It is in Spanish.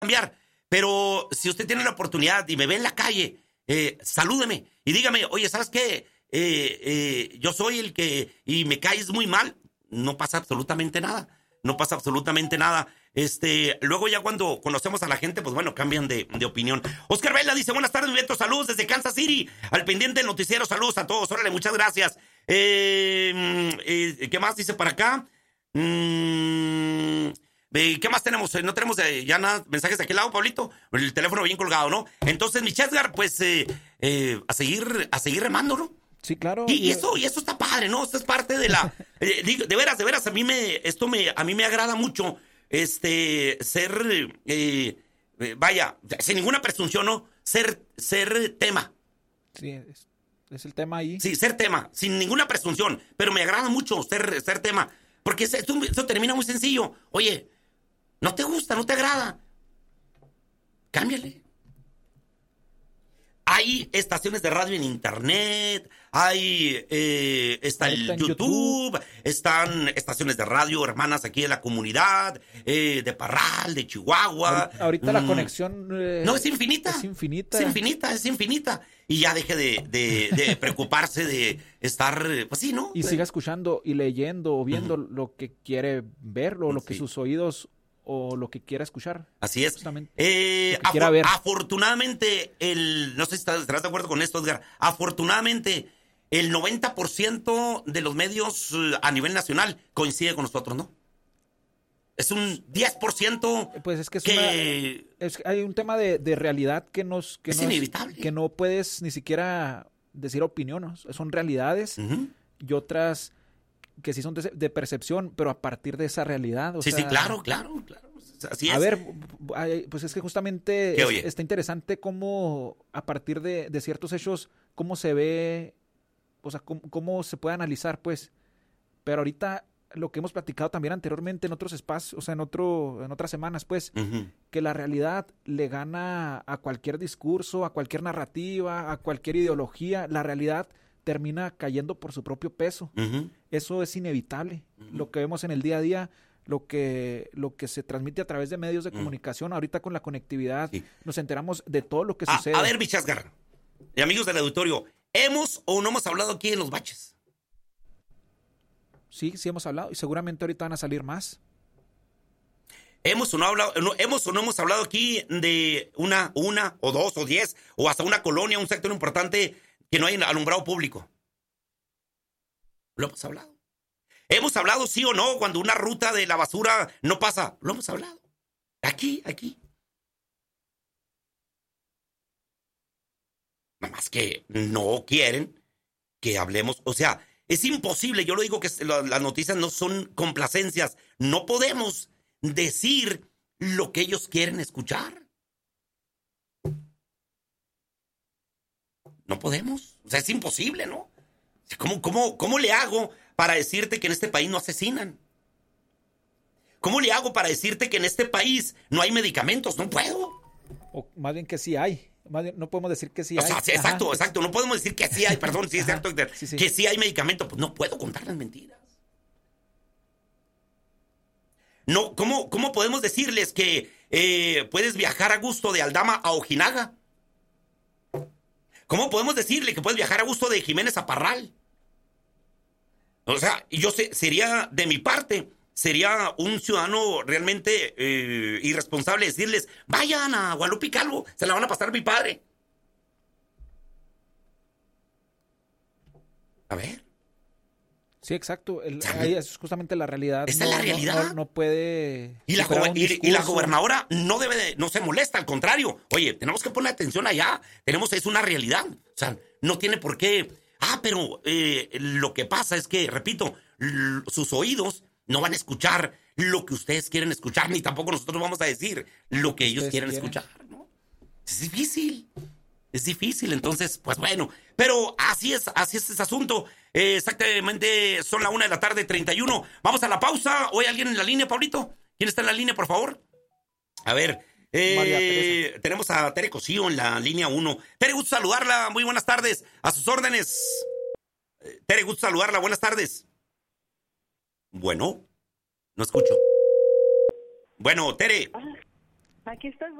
cambiar. Pero si usted tiene la oportunidad y me ve en la calle, salúdeme y dígame, oye, ¿sabes qué? Yo soy el que, y me caes muy mal, no pasa absolutamente nada. No pasa absolutamente nada. Luego ya cuando conocemos a la gente, pues bueno, cambian de opinión. Oscar Vela dice, buenas tardes, Beto, saludos desde Kansas City, al pendiente del noticiero, saludos a todos, órale, muchas gracias. ¿Qué más dice para acá? ¿Qué más tenemos? No tenemos ya nada, mensajes de aquel lado, Pablito. El teléfono bien colgado, ¿no? Entonces, mi Chesgar, pues, a seguir remando, ¿no? Sí, claro. Y eso está padre, ¿no? Esto es parte de la... de veras, a mí me agrada mucho, ser, vaya, sin ninguna presunción, ¿no? Ser tema. Sí, es el tema ahí. Sí, ser tema, sin ninguna presunción, pero me agrada mucho ser tema, porque eso termina muy sencillo. Oye, no te gusta, no te agrada, cámbiale. Hay estaciones de radio en internet, está el YouTube, están estaciones de radio, hermanas aquí de la comunidad, de Parral, de Chihuahua. Ahorita la conexión... no, es infinita. Es infinita. Es infinita. Y ya deje de preocuparse de estar, pues sí, ¿no? Y siga escuchando y leyendo o viendo lo que quiere ver o lo que sus oídos... o lo que quiera escuchar. Así es. Ver. Afortunadamente, no sé si estarás de acuerdo con esto, Edgar, afortunadamente el 90% de los medios a nivel nacional coincide con nosotros, ¿no? Es un 10%. Pues es que hay un tema de realidad que es inevitable. Que no puedes ni siquiera decir opiniones. Son realidades y otras... que sí son de percepción, pero a partir de esa realidad. Sí, claro. Así es. A ver, pues es que justamente está interesante cómo a partir de ciertos hechos, cómo se ve, o sea, cómo se puede analizar, pues. Pero ahorita lo que hemos platicado también anteriormente en otros espacios, o sea, en otras semanas, pues, que la realidad le gana a cualquier discurso, a cualquier narrativa, a cualquier ideología. La realidad termina cayendo por su propio peso. Eso es inevitable. Lo que vemos en el día a día, lo que se transmite a través de medios de comunicación, ahorita con la conectividad, nos enteramos de todo lo que sucede. A ver, Bichasgar, y amigos del auditorio, ¿hemos o no hemos hablado aquí en Los Baches? Sí hemos hablado, y seguramente ahorita van a salir más. ¿Hemos o no hemos hablado aquí de una o dos o 10 o hasta una colonia, un sector importante que no hay alumbrado público? Lo hemos hablado. Hemos hablado, sí o no, cuando una ruta de la basura no pasa. Lo hemos hablado. Aquí. Nada más que no quieren que hablemos. O sea, es imposible. Yo lo digo que las noticias no son complacencias. No podemos decir lo que ellos quieren escuchar. No podemos. O sea, es imposible, ¿no? ¿Cómo le hago para decirte que en este país no asesinan? ¿Cómo le hago para decirte que en este país no hay medicamentos? No puedo. O más bien que sí hay. Más bien, no podemos decir que sí hay. O sea, sí, exacto. No podemos decir que sí hay, perdón, sí es cierto, sí. Que sí hay medicamentos. Pues no puedo contar las mentiras. No, ¿cómo podemos decirles que puedes viajar a gusto de Aldama a Ojinaga? ¿Cómo podemos decirle que puedes viajar a gusto de Jiménez a Parral? O sea, sería de mi parte, sería un ciudadano realmente irresponsable decirles, vayan a Guadalupe y Calvo, se la van a pasar mi padre. A ver. Sí, exacto. Ahí es justamente la realidad. Esa es la realidad. No puede... Y la gobernadora no se molesta, al contrario. Oye, tenemos que poner atención allá. Es una realidad. O sea, no tiene por qué... pero lo que pasa es que, repito, sus oídos no van a escuchar lo que ustedes quieren escuchar, ni tampoco nosotros vamos a decir lo que ellos quieren escuchar, ¿no? Es difícil, entonces, pues bueno. Pero así es ese asunto. Exactamente, son la 1:31 PM. Vamos a la pausa. ¿Hay alguien en la línea, Pablito? ¿Quién está en la línea, por favor? A ver, tenemos a Tere Cosío en la línea 1. Tere, gusto saludarla. Muy buenas tardes. A sus órdenes. Tere, gusto saludarla. Buenas tardes. Bueno, no escucho. Bueno, Tere. Aquí estoy.